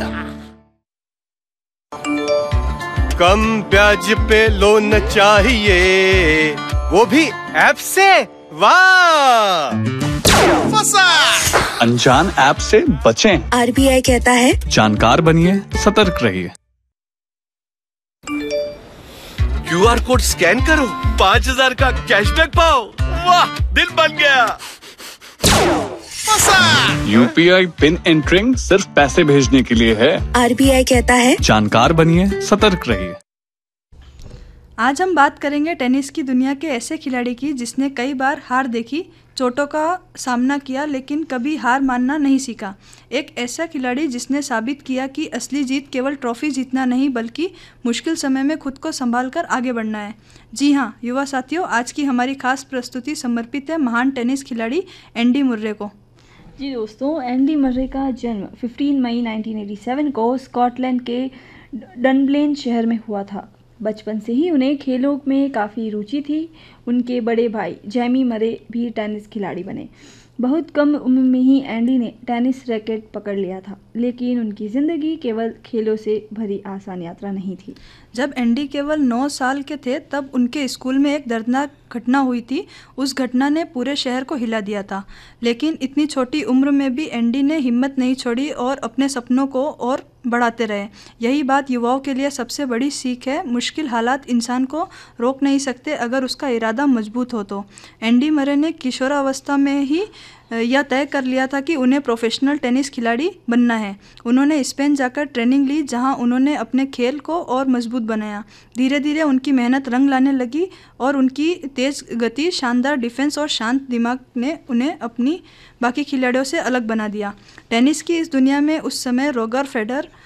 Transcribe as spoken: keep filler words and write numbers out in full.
कम ब्याज पे लोन चाहिए, वो भी ऐप से। वाह, फंसा। अनजान ऐप से बचें। आरबीआई कहता है जानकार बनिए, सतर्क रहिए। क्यूआर कोड स्कैन करो, पाँच हजार का कैशबैक पाओ। वाह, दिल बन गया। फंसा। यूपीआई पिन एंटरिंग सिर्फ पैसे भेजने के लिए है। आरबीआई कहता है जानकार बनिए, सतर्क रहिए। आज हम बात करेंगे टेनिस की दुनिया के ऐसे खिलाड़ी की जिसने कई बार हार देखी, चोटों का सामना किया, लेकिन कभी हार मानना नहीं सीखा। एक ऐसा खिलाड़ी जिसने साबित किया कि असली जीत केवल ट्रॉफी जीतना नहीं बल्कि मुश्किल समय में खुद को संभाल कर आगे बढ़ना है। जी हाँ युवा साथियों, आज की हमारी खास प्रस्तुति समर्पित है महान टेनिस खिलाड़ी एंडी मुर्रे को। जी दोस्तों, एंडी मर्रे का जन्म पंद्रह मई उन्नीस सौ सत्तासी को स्कॉटलैंड के डनब्लेन शहर में हुआ था। बचपन से ही उन्हें खेलों में काफ़ी रुचि थी। उनके बड़े भाई जैमी मरे भी टेनिस खिलाड़ी बने। बहुत कम उम्र में ही एंडी ने टेनिस रैकेट पकड़ लिया था, लेकिन उनकी ज़िंदगी केवल खेलों से भरी आसान यात्रा नहीं थी। जब एंडी केवल नौ साल के थे तब उनके स्कूल में एक दर्दनाक घटना हुई थी। उस घटना ने पूरे शहर को हिला दिया था, लेकिन इतनी छोटी उम्र में भी एंडी ने हिम्मत नहीं छोड़ी और अपने सपनों को और बढ़ाते रहे। यही बात युवाओं के लिए सबसे बड़ी सीख है। मुश्किल हालात इंसान को रोक नहीं सकते अगर उसका इरादा मजबूत हो तो। एंडी मरे ने किशोरावस्था में ही यह तय कर लिया था कि उन्हें प्रोफेशनल टेनिस खिलाड़ी बनना है। उन्होंने स्पेन जाकर ट्रेनिंग ली, जहां उन्होंने अपने खेल को और मजबूत बनाया। धीरे धीरे उनकी मेहनत रंग लाने लगी और उनकी तेज गति, शानदार डिफेंस और शांत दिमाग ने उन्हें अपनी बाकी खिलाड़ियों से अलग बना दिया। टेनिस की इस दुनिया में उस समय रोजर फेडरर